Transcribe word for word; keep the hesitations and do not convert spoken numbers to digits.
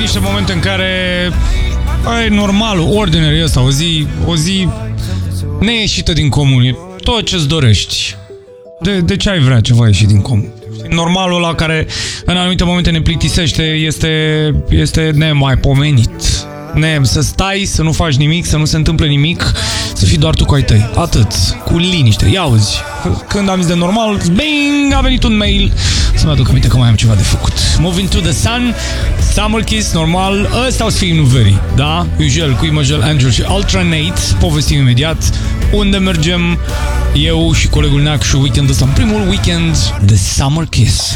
niște momente în care ai normalul, ordinary ăsta, o zi, o zi neieșită din comun, e tot ce-ți dorești. De, de ce ai vrea ceva ieșit din comun? Normalul ăla care în anumite momente ne plictisește este, este nemaipomenit. Ne, să stai, să nu faci nimic, să nu se întâmple nimic, să fii doar tu cu ai tăi. Atât. Cu liniște. Ia auzi. Când am zis de normal, bing, a venit un mail să-mi aduc aminte că mai am ceva de făcut. Moving to the Sun, Summer Kiss, normal. Ăsta o să fie inovării, da? Usual, cu Imagel, Angel și Alternate. Povestim imediat unde mergem eu și colegul Neac și weekendul ăsta. În primul weekend de Summer Kiss.